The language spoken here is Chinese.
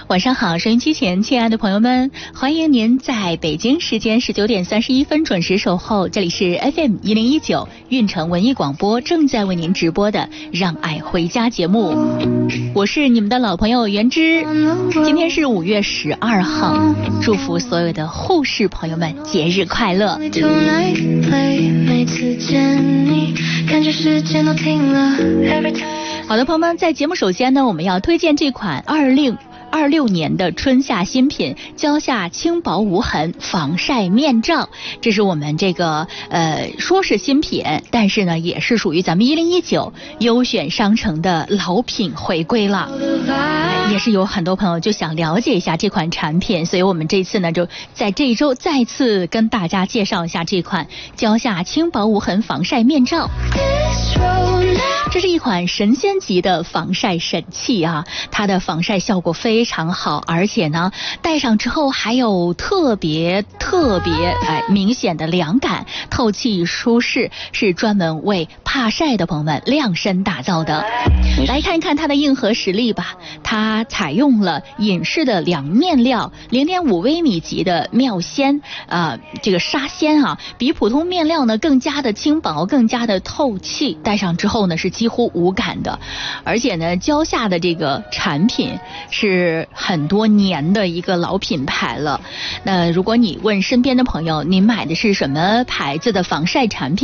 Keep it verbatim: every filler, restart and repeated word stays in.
晚上好，收音机前亲爱的朋友们，欢迎您在北京时间十九点三十一分准时守候，这里是 F M 一零一九运城文艺广播正在为您直播的让爱回家节目，我是你们的老朋友袁之。今天是五月十二号，祝福所有的护士朋友们节日快乐。每次见你感觉时间都停了。好的朋友们，在节目首先呢，我们要推荐这款二零二六年的春夏新品蕉下轻薄无痕防晒面罩，这是我们这个呃说是新品，但是呢也是属于咱们一零一九优选商城的老品回归了。也是有很多朋友就想了解一下这款产品，所以我们这次呢就在这一周再次跟大家介绍一下这款蕉下轻薄无痕防晒面罩。这是一款神仙级的防晒神器啊，它的防晒效果非常好，而且呢戴上之后还有特别特别哎明显的凉感，透气舒适，是专门为怕晒的朋友们量身打造的。来看一看它的硬核实力吧，它采用了隐适的两面料 零点五 微米级的妙纤啊、呃，这个纱纤啊，比普通面料呢更加的轻薄，更加的透气，戴上之后呢是几乎无感的。而且呢蕉下的这个产品是很多年的一个老品牌了，那如果你问身边的朋友你买的是什么牌子的防晒产品，